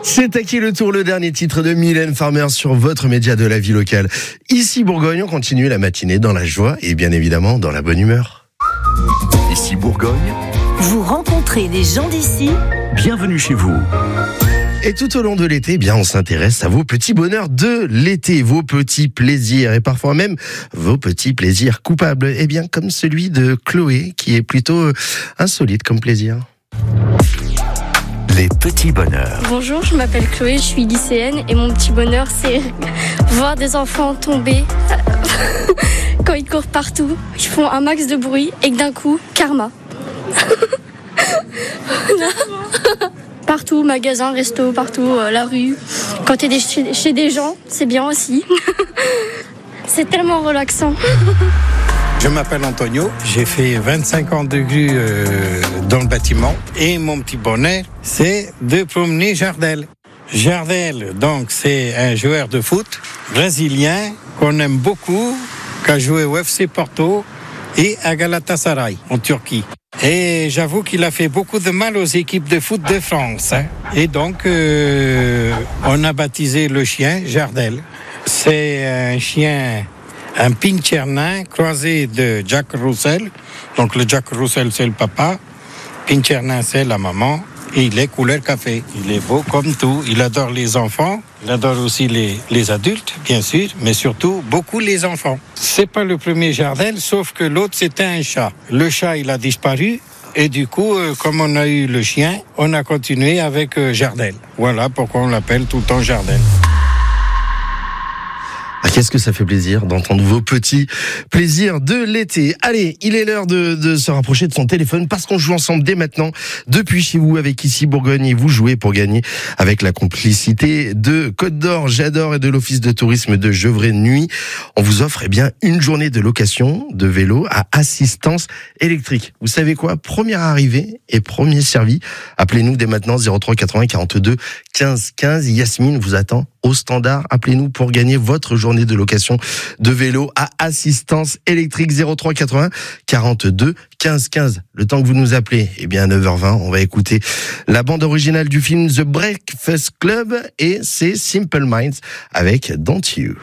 C'est à qui le tour, le dernier titre de Mylène Farmer sur votre média de la vie locale. Ici Bourgogne, on continue la matinée dans la joie et bien évidemment dans la bonne humeur. Ici Bourgogne, vous rencontrez des gens d'ici. Bienvenue chez vous. Et tout au long de l'été, on s'intéresse à vos petits bonheurs de l'été, vos petits plaisirs et parfois même vos petits plaisirs coupables. Comme celui de Chloé qui est plutôt insolite comme plaisir. Les petits bonheurs. Bonjour, je m'appelle Chloé, je suis lycéenne et mon petit bonheur c'est voir des enfants tomber quand ils courent partout. Ils font un max de bruit et que d'un coup, karma. Partout, magasin, resto, partout, la rue. Quand t'es chez des gens, c'est bien aussi. C'est tellement relaxant. Je m'appelle Antonio, j'ai fait 25 ans de grue dans le bâtiment et mon petit bonheur, c'est de promener Jardel. Jardel, donc, c'est un joueur de foot brésilien qu'on aime beaucoup, qui a joué au FC Porto et à Galatasaray en Turquie. Et j'avoue qu'il a fait beaucoup de mal aux équipes de foot de France. Et donc, on a baptisé le chien Jardel. C'est un chien... un pincher nain croisé de Jack Russell. Donc le Jack Russell, c'est le papa. Pincher nain, c'est la maman. Et il est couleur café. Il est beau comme tout. Il adore les enfants. Il adore aussi les adultes, bien sûr. Mais surtout, beaucoup les enfants. C'est pas le premier Jardel, sauf que l'autre, c'était un chat. Le chat, il a disparu. Et du coup, comme on a eu le chien, on a continué avec Jardel. Voilà pourquoi on l'appelle tout le temps Jardel. Qu'est-ce que ça fait plaisir d'entendre vos petits plaisirs de l'été. Allez, il est l'heure de se rapprocher de son téléphone parce qu'on joue ensemble dès maintenant depuis chez vous avec Ici Bourgogne et vous jouez pour gagner avec la complicité de Côte d'Or, J'adore et de l'Office de tourisme de Gevrey Nuit. On vous offre une journée de location de vélo à assistance électrique. Vous savez quoi ? Premier arrivé et premier servi. Appelez-nous dès maintenant 03 80 42 15 15. Yasmine vous attend au standard. Appelez-nous pour gagner votre journée de location de vélo à assistance électrique 03 80 42 15 15. Le temps que vous nous appelez, à 9h20, on va écouter la bande originale du film The Breakfast Club et c'est Simple Minds avec Don't You.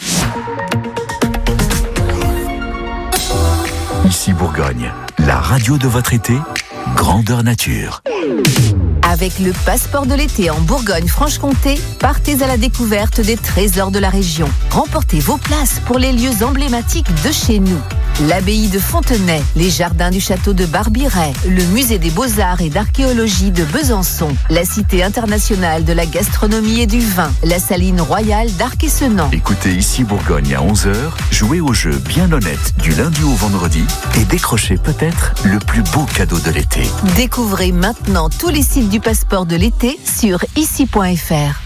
Ici Bourgogne, la radio de votre été, grandeur nature. Avec le passeport de l'été en Bourgogne-Franche-Comté, partez à la découverte des trésors de la région. Remportez vos places pour les lieux emblématiques de chez nous. L'abbaye de Fontenay, les jardins du château de Barbiret, le musée des beaux-arts et d'archéologie de Besançon, la cité internationale de la gastronomie et du vin, la saline royale d'Arc-et-Senans. Écoutez Ici Bourgogne à 11h, jouez au jeu bien honnête du lundi au vendredi et décrochez peut-être le plus beau cadeau de l'été. Découvrez maintenant tous les sites du passeport de l'été sur ici.fr.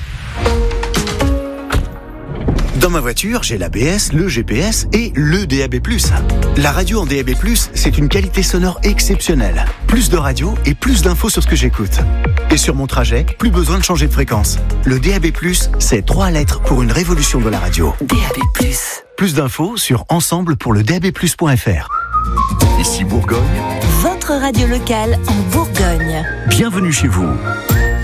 Dans ma voiture, j'ai l'ABS, le GPS et le DAB+. La radio en DAB+, c'est une qualité sonore exceptionnelle. Plus de radio et plus d'infos sur ce que j'écoute. Et sur mon trajet, plus besoin de changer de fréquence. Le DAB+, c'est 3 lettres pour une révolution de la radio. DAB+. Plus d'infos sur ensemble-pour-le-DAB+.fr. Ici Bourgogne, Votre radio locale en Bourgogne. bienvenue chez vous.